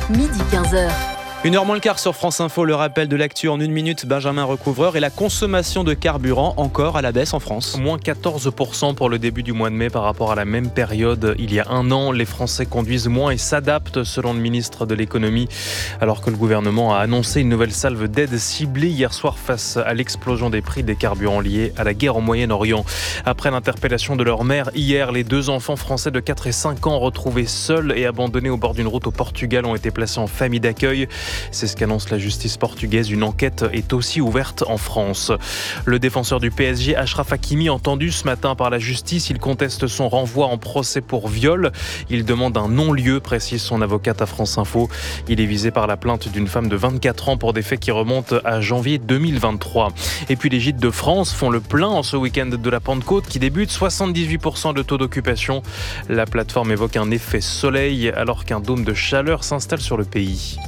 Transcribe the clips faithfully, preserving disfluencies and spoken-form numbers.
midi quinze heures. Une heure moins le quart sur France Info, le rappel de l'actu en une minute, Benjamin Recouvreur, et la consommation de carburant encore à la baisse en France. Moins quatorze pour cent pour le début du mois de mai par rapport à la même période il y a un an. Les Français conduisent moins et s'adaptent selon le ministre de l'économie, alors que le gouvernement a annoncé une nouvelle salve d'aide ciblée hier soir face à l'explosion des prix des carburants liés à la guerre au Moyen-Orient. Après l'interpellation de leur mère hier, les deux enfants français de quatre et cinq ans retrouvés seuls et abandonnés au bord d'une route au Portugal ont été placés en famille d'accueil. C'est ce qu'annonce la justice portugaise. Une enquête est aussi ouverte en France. Le défenseur du P S G, Achraf Hakimi, entendu ce matin par la justice, il conteste son renvoi en procès pour viol. Il demande un non-lieu, précise son avocate à France Info. Il est visé par la plainte d'une femme de vingt-quatre ans pour des faits qui remontent à janvier deux mille vingt-trois. Et puis les gîtes de France font le plein en ce week-end de la Pentecôte qui débute. soixante-dix-huit pour cent de taux d'occupation. La plateforme évoque un effet soleil alors qu'un dôme de chaleur s'installe sur le pays.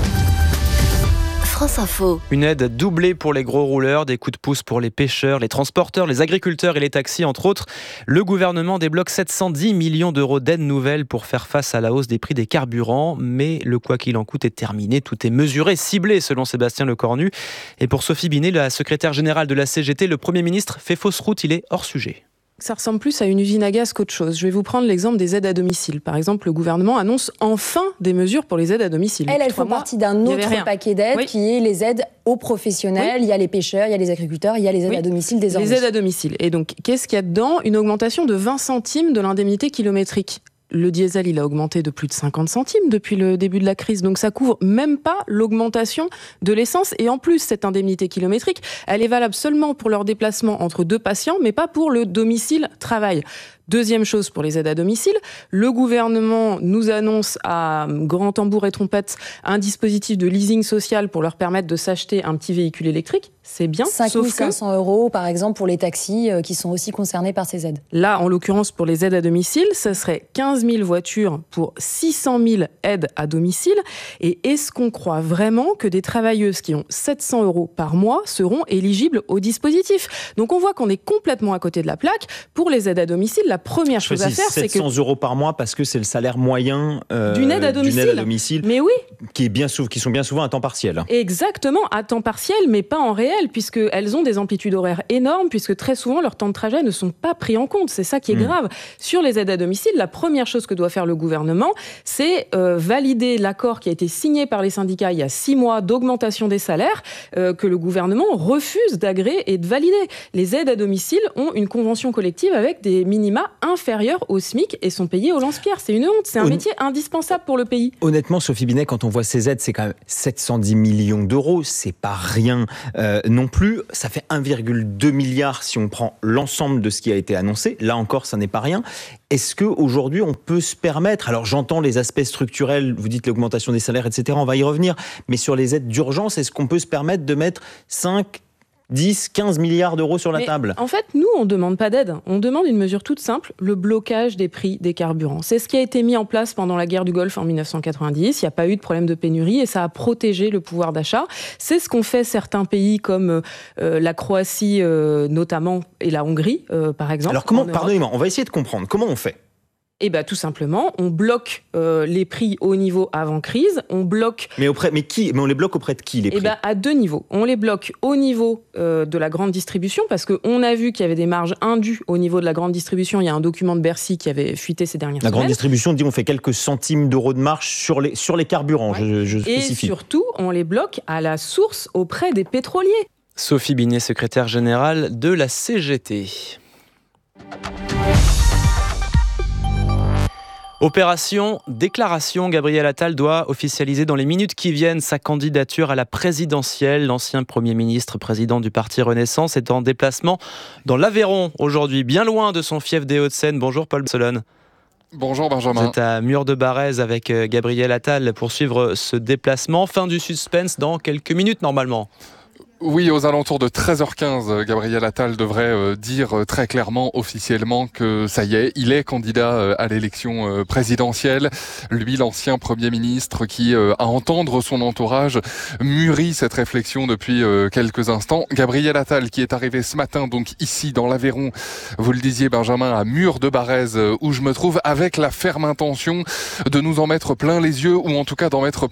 France Info. Une aide doublée pour les gros rouleurs, des coups de pouce pour les pêcheurs, les transporteurs, les agriculteurs et les taxis, entre autres. Le gouvernement débloque sept cent dix millions d'euros d'aide nouvelle pour faire face à la hausse des prix des carburants. Mais le quoi qu'il en coûte est terminé. Tout est mesuré, ciblé, selon Sébastien Lecornu. Et pour Sophie Binet, la secrétaire générale de la C G T, le Premier ministre fait fausse route, il est hors sujet. Ça ressemble plus à une usine à gaz qu'autre chose. Je vais vous prendre l'exemple des aides à domicile. Par exemple, le gouvernement annonce enfin des mesures pour les aides à domicile. Elles, elles font mois, partie d'un autre paquet d'aides oui. qui est les aides aux professionnels. Oui. Il y a les pêcheurs, il y a les agriculteurs, il y a les aides oui. à domicile désormais. Les aides à domicile. Et donc, qu'est-ce qu'il y a dedans ? Une augmentation de vingt centimes de l'indemnité kilométrique. Le diesel, il a augmenté de plus de cinquante centimes depuis le début de la crise. Donc ça couvre même pas l'augmentation de l'essence. Et en plus, cette indemnité kilométrique, elle est valable seulement pour leur déplacement entre deux patients, mais pas pour le domicile-travail. Deuxième chose pour les aides à domicile, le gouvernement nous annonce à grand tambour et trompette un dispositif de leasing social pour leur permettre de s'acheter un petit véhicule électrique. C'est bien, cinq mille cinq cents euros par exemple pour les taxis euh, qui sont aussi concernés par ces aides. Là, en l'occurrence, pour les aides à domicile, ce serait quinze mille voitures pour six cent mille aides à domicile. Et est-ce qu'on croit vraiment que des travailleuses qui ont sept cents euros par mois seront éligibles au dispositif ? Donc on voit qu'on est complètement à côté de la plaque. Pour les aides à domicile, la première chose à faire, c'est que... sept cents euros par mois parce que c'est le salaire moyen euh, d'une aide à domicile, aide à domicile mais oui. qui, est bien sou- qui sont bien souvent à temps partiel. Exactement, à temps partiel, mais pas en réel, puisqu'elles ont des amplitudes horaires énormes, puisque très souvent, leurs temps de trajet ne sont pas pris en compte. C'est ça qui est mmh. grave. Sur les aides à domicile, la première chose que doit faire le gouvernement, c'est euh, valider l'accord qui a été signé par les syndicats il y a six mois d'augmentation des salaires, euh, que le gouvernement refuse d'agréer et de valider. Les aides à domicile ont une convention collective avec des minima inférieurs au SMIC et sont payés au lance-pierre. C'est une honte, c'est un Hon... métier indispensable pour le pays. Honnêtement, Sophie Binet, quand on voit ces aides, c'est quand même sept cent dix millions d'euros, c'est pas rien euh, non plus. Ça fait un virgule deux milliard si on prend l'ensemble de ce qui a été annoncé. Là encore, ça n'est pas rien. Est-ce qu'aujourd'hui, on peut se permettre, alors j'entends les aspects structurels, vous dites l'augmentation des salaires, et cetera, on va y revenir, mais sur les aides d'urgence, est-ce qu'on peut se permettre de mettre cinq dix, quinze milliards d'euros sur la Mais table. En fait, nous, on ne demande pas d'aide. On demande une mesure toute simple, le blocage des prix des carburants. C'est ce qui a été mis en place pendant la guerre du Golfe en dix-neuf cent quatre-vingt-dix. Il n'y a pas eu de problème de pénurie et ça a protégé le pouvoir d'achat. C'est ce qu'ont fait certains pays comme euh, la Croatie euh, notamment et la Hongrie, euh, par exemple. Alors comment, pardonnez-moi, on va essayer de comprendre. Comment on fait ? Eh bien, tout simplement, on bloque euh, les prix au niveau avant crise, on bloque... Mais, auprès, mais, qui, mais on les bloque auprès de qui, les prix ? Eh bien, à deux niveaux. On les bloque au niveau euh, de la grande distribution, parce qu'on a vu qu'il y avait des marges indues au niveau de la grande distribution. Il y a un document de Bercy qui avait fuité ces dernières la semaines. La grande distribution dit on fait quelques centimes d'euros de marge sur les, sur les carburants, ouais. je, je spécifie. Et surtout, on les bloque à la source auprès des pétroliers. Sophie Binet, secrétaire générale de la C G T. Opération déclaration, Gabriel Attal doit officialiser dans les minutes qui viennent sa candidature à la présidentielle. L'ancien Premier ministre, président du parti Renaissance, est en déplacement dans l'Aveyron aujourd'hui, bien loin de son fief des Hauts-de-Seine. Bonjour Paul Solon. Bonjour Benjamin. Vous êtes à Mur-de-Barrez avec Gabriel Attal pour suivre ce déplacement. Fin du suspense dans quelques minutes normalement. Oui, aux alentours de treize heures quinze, Gabriel Attal devrait euh, dire euh, très clairement, officiellement, que ça y est, il est candidat euh, à l'élection euh, présidentielle. Lui, l'ancien Premier ministre, qui, euh, à entendre son entourage, mûrit cette réflexion depuis euh, quelques instants. Gabriel Attal, qui est arrivé ce matin, donc ici, dans l'Aveyron, vous le disiez, Benjamin, à Mur-de-Barrez, euh, où je me trouve, avec la ferme intention de nous en mettre plein les yeux, ou en tout cas d'en mettre